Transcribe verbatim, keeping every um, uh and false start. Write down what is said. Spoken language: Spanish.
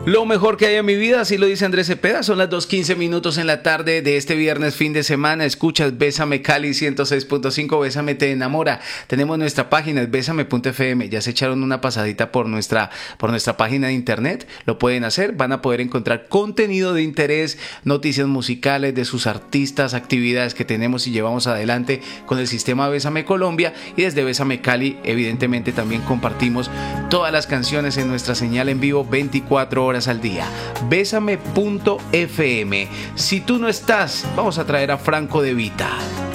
Lo mejor que hay en mi vida, así lo dice Andrés Cepeda. Son las dos quince minutos en la tarde de este viernes, fin de semana. Escuchas Bésame Cali ciento seis punto cinco, Bésame te enamora. Tenemos nuestra página, es bésame punto f m. Ya se echaron una pasadita por nuestra, por nuestra página de internet. Lo pueden hacer, van a poder encontrar contenido de interés, noticias musicales de sus artistas, actividades que tenemos y llevamos adelante con el sistema Bésame Colombia. Y desde Bésame Cali, evidentemente, también compartimos todas las canciones en nuestra señal en vivo veinticuatro horas al día. Bésame punto f m. Si tú no estás, vamos a traer a Franco De Vita.